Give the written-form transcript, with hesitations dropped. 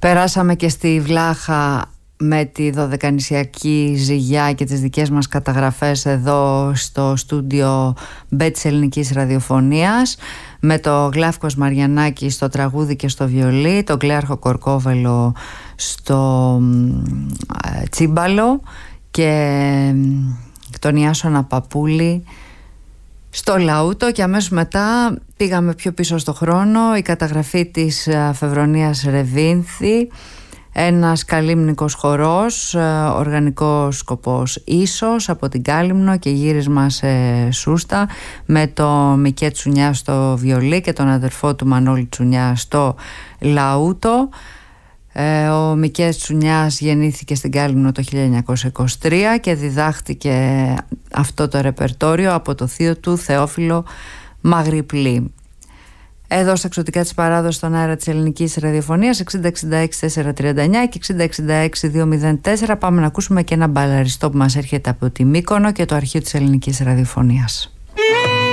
Περάσαμε και στη Βλάχα με τη δωδεκανησιακή ζυγιά και τις δικές μας καταγραφές εδώ στο στούντιο Μπέ της Ελληνικής Ραδιοφωνίας, με το Γλάφκος Μαριανάκη στο τραγούδι και στο βιολί, τον Κλέαρχο Κορκόβελο στο τσίμπαλο και τον Ιάσονα Παπούλη στο λαούτο. Και αμέσως μετά πήγαμε πιο πίσω στο χρόνο, η καταγραφή της Φεβρονίας Ρεβίνθη, ένας καλύμνικος χορός, οργανικός σκοπός Ίσος από την Κάλυμνο και γύρισμα σε Σούστα, με το Μικέ Τσουνιά στο βιολί και τον αδερφό του Μανώλη Τσουνιά στο λαούτο. Ο Μικές Τσουνιάς γεννήθηκε στην Κάλυμνο το 1923 και διδάχτηκε αυτό το ρεπερτόριο από το θείο του Θεόφιλο Μαγρυπλή. Εδώ στα Εξωτικά της Παράδοσης, στον αέρα της Ελληνικής Ραδιοφωνίας, 6066-439 και 6066-204. Πάμε να ακούσουμε και ένα μπαλαριστό που μας έρχεται από τη Μύκονο και το αρχείο της Ελληνικής Ραδιοφωνίας.